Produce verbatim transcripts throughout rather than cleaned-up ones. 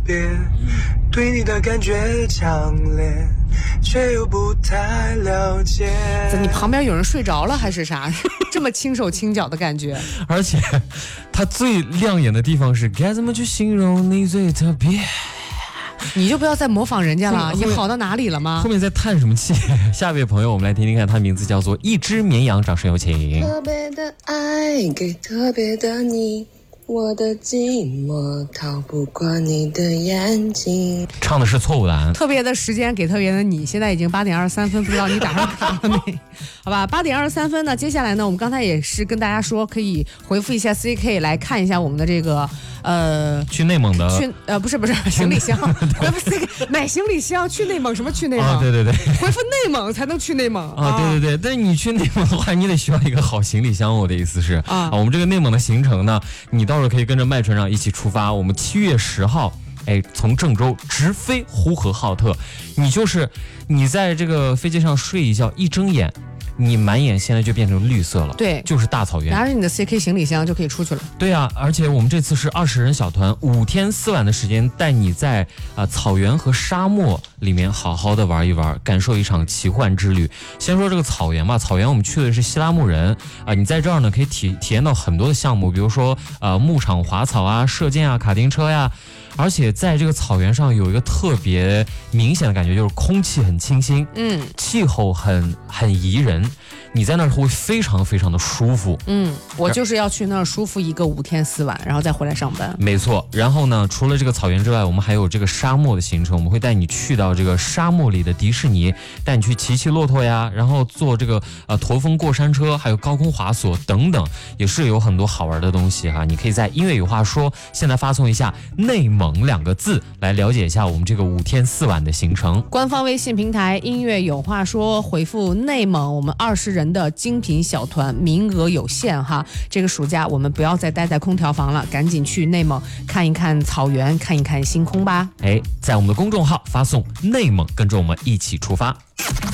别，对你的感觉强烈，却又不太了解。 你旁边有人睡着了还是啥？这么轻手轻脚的感觉。 而且它最亮眼的地方是该怎么去形容你最特别。 你就不要再模仿人家了，你好到哪里了吗？ 后面在叹什么气？下一位朋友，我们来听听看，他名字叫做一只绵羊，掌声有请。 特别的爱给特别的你，我的寂寞逃不过你的眼睛。 唱的是错误答案。 特别的时间给特别的你，现在已经八点二十三分，不知道你打上卡了没？好吧，八点二十三分呢。接下来呢，我们刚才也是跟大家说，可以回复一下 C K 来看一下我们的这个呃去内蒙的去呃不是不是行李箱，回复 C K 买行李箱去内蒙，什么去内蒙？ 啊，对对对， 回复内蒙才能去内蒙啊，对对对。但是你去内蒙的话，你得需要一个好行李箱。我的意思是啊，我们这个内蒙的行程呢，你到时候可以跟着麦船长一起出发。我们七月十号。哎，从郑州直飞呼和浩特，你就是你在这个飞机上睡一觉，一睁眼，你满眼现在就变成绿色了， 对， 就是大草原。 拿着你的 C K 行李箱就可以出去了。 对啊，而且我们这次是二十人小团，五天四晚的时间，带你在啊、呃、草原和沙漠里面好好的玩一玩，感受一场奇幻之旅。先说这个草原吧，草原我们去的是西拉木仁啊、呃，你在这儿呢可以体体验到很多的项目，比如说呃牧场滑草啊、射箭啊、卡丁车呀。而且在这个草原上有一个特别明显的感觉，就是空气很清新，嗯，气候很很宜人，你在那儿会非常非常的舒服。 嗯，我就是要去那儿舒服一个五天四晚，然后再回来上班。 没错。然后呢，除了这个草原之外，我们还有这个沙漠的行程，我们会带你去到这个沙漠里的迪士尼，带你去骑骑骆驼呀，然后坐这个呃驼峰过山车，还有高空滑索等等，也是有很多好玩的东西哈。你可以在音乐有话说现在发送一下内蒙两个字来了解一下我们这个五天四晚的行程。 官方微信平台音乐有话说，回复内蒙，我们二十人的精品小团，名额有限哈。这个暑假我们不要再待在空调房了，赶紧去内蒙看一看草原，看一看星空吧。 哎，在我们的公众号发送内蒙，跟着我们一起出发。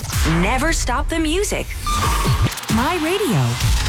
Never stop the music. My Radio。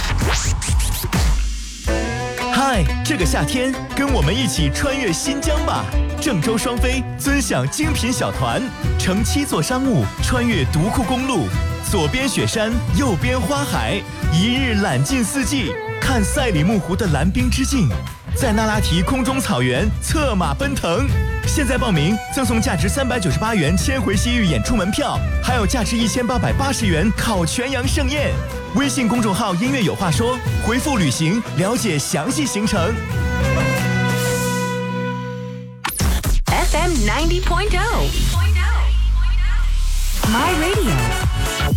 嗨，这个夏天跟我们一起穿越新疆吧！郑州双飞尊享精品小团，乘七座商务穿越独库公路，左边雪山，右边花海，一日览尽四季，看赛里木湖的蓝冰之境，在那拉提空中草原策马奔腾。现在报名赠送价值三百九十八元千回西域演出门票，还有价值一千八百八十元烤全羊盛宴。微信公众号音乐有话说，回复旅行了解详细行程。 F M ninety point oh My Radio。